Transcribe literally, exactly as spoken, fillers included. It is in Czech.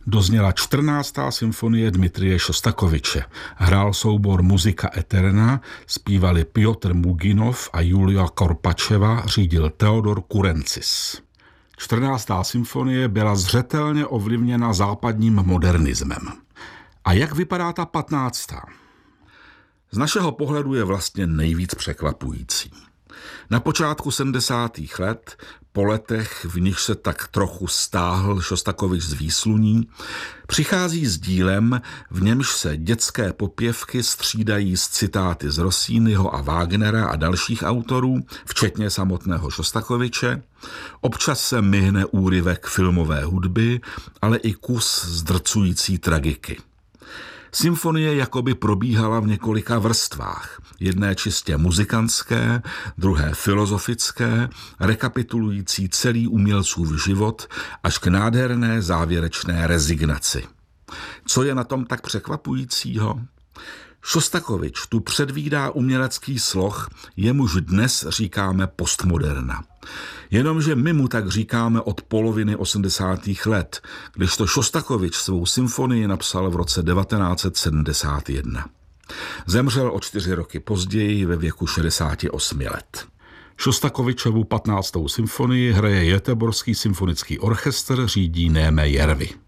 dozněla čtrnáctá symfonie Dmitrije Šostakoviče. Hrál soubor Muzika Eterna, zpívali Pjotr Muginov a Julia Korpačeva, řídil Theodor Kurencis. čtrnáctá symfonie byla zřetelně ovlivněna západním modernismem. A jak vypadá ta patnáctá? Z našeho pohledu je vlastně nejvíc překvapující. Na počátku sedmdesátých let, po letech, v nich se tak trochu stáhl Šostakovič z výsluní, přichází s dílem, v němž se dětské popěvky střídají s citáty z Rossiniho a Wagnera a dalších autorů, včetně samotného Šostakoviče. Občas se myhne úryvek filmové hudby, ale i kus zdrcující tragiky. Symfonie jakoby probíhala v několika vrstvách. Jedné čistě muzikantské, druhé filozofické, rekapitulující celý umělcův život až k nádherné závěrečné rezignaci. Co je na tom tak překvapujícího? Šostakovič tu předvídá umělecký sloh, jemuž dnes říkáme postmoderna. Jenomže my mu tak říkáme od poloviny osmdesátých let, kdežto Šostakovič svou symfonii napsal v roce devatenáct set sedmdesát jedna. Zemřel o čtyři roky později ve věku šedesáti osmi let. Šostakovičovu patnáctou symfonii hraje Göteborský symfonický orchestr, řídí Néme Järvi.